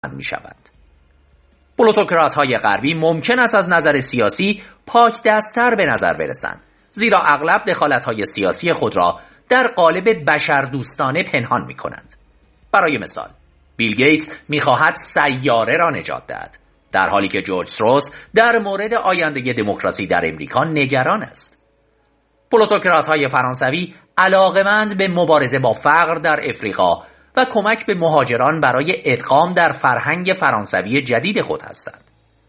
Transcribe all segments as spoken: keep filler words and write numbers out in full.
می شود. پلوتوکرات های غربی ممکن است از نظر سیاسی پاک دستتر به نظر برسند، زیرا اغلب دخالت های سیاسی خود را در قالب بشردوستانه پنهان می کنند. برای مثال، بیل گیتس می خواهد سیاره را نجات دهد، در حالی که جورج سوروس در مورد آینده دموکراسی در امریکا نگران است. پلوتوکرات های فرانسوی علاقه‌مند به مبارزه با فقر در افریقا و کمک به مهاجران برای ادغام در فرهنگ فرانسوی جدید خود هستند.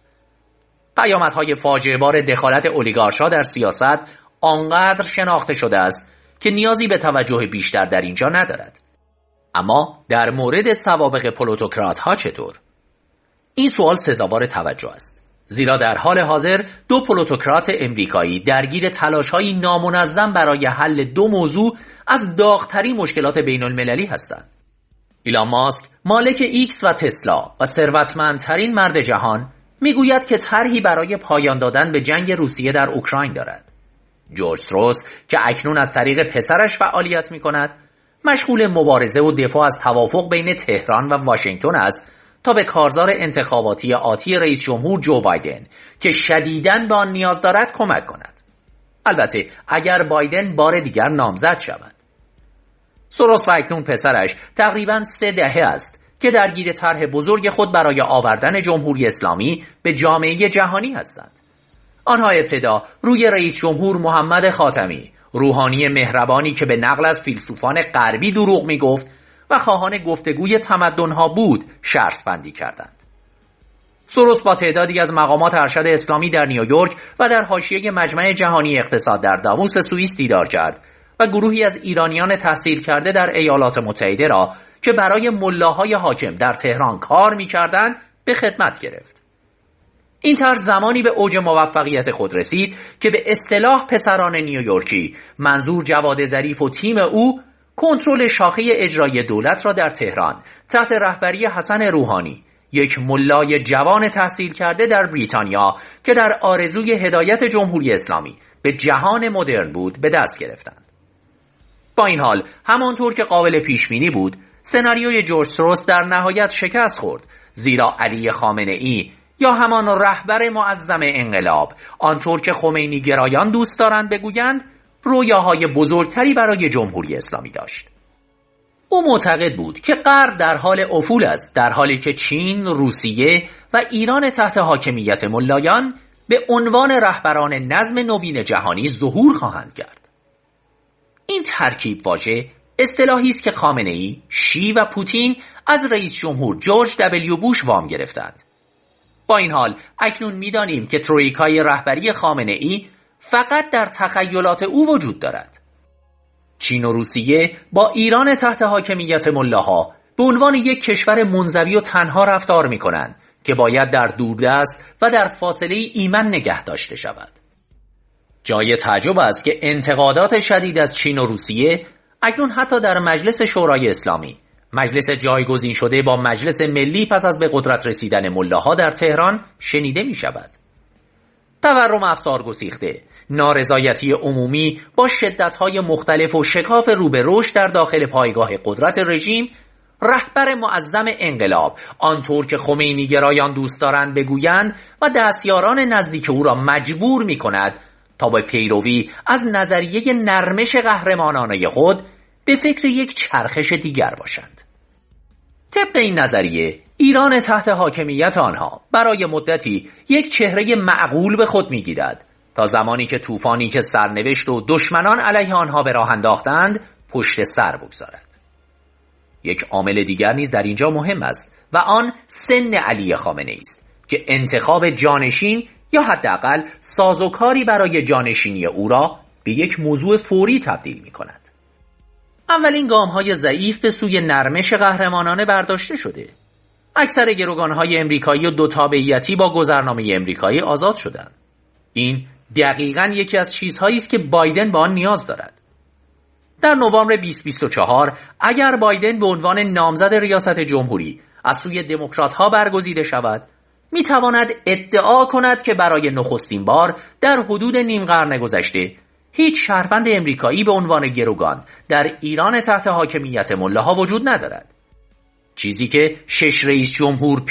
پیامدهای فاجعه بار دخالت اولیگارش‌ها در سیاست آنقدر شناخته شده است که نیازی به توجه بیشتر در اینجا ندارد. اما در مورد سوابق پلوتوکرات‌ها چطور؟ این سوال سزاوار توجه است، زیرا در حال حاضر دو پلوتوکرات امریکایی درگیر تلاش‌های نامنظم برای حل دو موضوع از داغ‌ترین مشکلات بین‌المللی هستند. ایلان ماسک، مالک ایکس و تسلا و ثروتمندترین مرد جهان، میگوید که طرحی برای پایان دادن به جنگ روسیه در اوکراین دارد. جورج سوروس که اکنون از طریق پسرش فعالیت می‌کند، مشغول مبارزه و دفاع از توافق بین تهران و واشنگتن است تا به کارزار انتخاباتی آتی رئیس جمهور جو بایدن که شدیداً به آن نیاز دارد کمک کند. البته اگر بایدن بار دیگر نامزد شود. سوروس و اکنون پسرش تقریباً سه دهه است که درگیر طرح بزرگ خود برای آوردن جمهوری اسلامی به جامعه جهانی هستند. آنها ابتدا روی رئیس جمهور محمد خاتمی، روحانی مهربانی که به نقل از فیلسوفان غربی دروغ می گفت و خواهان گفتگوی تمدن‌ها بود، شرط بندی کردند. سوروس با تعدادی از مقامات ارشد اسلامی در نیویورک و در حاشیه مجمع جهانی اقتصاد در داووس سوئیس دیدار کرد و گروهی از ایرانیان تحصیل کرده در ایالات متحده را که برای ملاهای حاکم در تهران کار می‌کردند به خدمت گرفت. این طرح زمانی به اوج موفقیت خود رسید که به اصطلاح پسران نیویورکی، منظور جواد ظریف و تیم او، کنترل شاخه اجرایی دولت را در تهران تحت رهبری حسن روحانی، یک ملای جوان تحصیل کرده در بریتانیا که در آرزوی هدایت جمهوری اسلامی به جهان مدرن بود، به دست گرفتند. با این حال همانطور که قابل پیش بینی بود، سناریوی جورج سوروس در نهایت شکست خورد، زیرا علی خامنه ای یا همان رهبر معظم انقلاب، آنطور که خمینی گرایان دوست دارند بگویند، رویاهای بزرگتری برای جمهوری اسلامی داشت. او معتقد بود که غرب در حال افول است، در حالی که چین، روسیه و ایران تحت حاکمیت ملایان به عنوان رهبران نظم نوین جهانی ظهور خواهند کرد. این ترکیب واژه اصطلاحی است که خامنه‌ای، شی و پوتین از رئیس جمهور جورج دبلیو بوش وام گرفتند. با این حال اکنون می‌دانیم که ترویکای رهبری خامنه‌ای فقط در تخیلات او وجود دارد. چین و روسیه با ایران تحت حاکمیت ملاها به عنوان یک کشور منزوی و تنها رفتار می‌کنند که باید در دوردست و در فاصله ایمن نگه داشته شود. جای تعجب است که انتقادات شدید از چین و روسیه اکنون حتی در مجلس شورای اسلامی، مجلس جایگزین شده با مجلس ملی پس از به قدرت رسیدن ملاها در تهران، شنیده می شود. تورم افسار گسیخته، نارضایتی عمومی با شدت‌های مختلف و شکاف رو به رشد در داخل پایگاه قدرت رژیم، رهبر معظم انقلاب، آنطور که خمینی گرایان دوست دارند بگویند، و دستیاران نزدیک او را مجبور می کند تا به پیروی از نظریه نرمش قهرمانانه خود به فکر یک چرخش دیگر باشند. طبق این نظریه، ایران تحت حاکمیت آنها برای مدتی یک چهره معقول به خود می‌گیرد تا زمانی که طوفانی که سرنوشت و دشمنان علیه آنها به راه انداختند پشت سر بگذارد. یک عامل دیگر نیز در اینجا مهم است و آن سن علی خامنه‌ای است که انتخاب جانشین یا حداقل سازوکاری برای جانشینی او را به یک موضوع فوری تبدیل می‌کند. اولین گام‌های ضعیف به سوی نرمش قهرمانانه برداشته شده. اکثر گروگان‌های امریکایی و دو تابعیتی با گذرنامه امریکایی آزاد شدند. این دقیقاً یکی از چیزهایی است که بایدن به آن نیاز دارد. در نوامبر بیست بیست و چهار اگر بایدن به عنوان نامزد ریاست جمهوری از سوی دموکرات‌ها برگزیده شود، می‌تواند ادعا کند که برای نخستین بار در حدود نیم قرن گذشته هیچ شهروند امریکایی به عنوان گروگان در ایران تحت حاکمیت ملاها وجود ندارد. چیزی که شش رئیس جمهور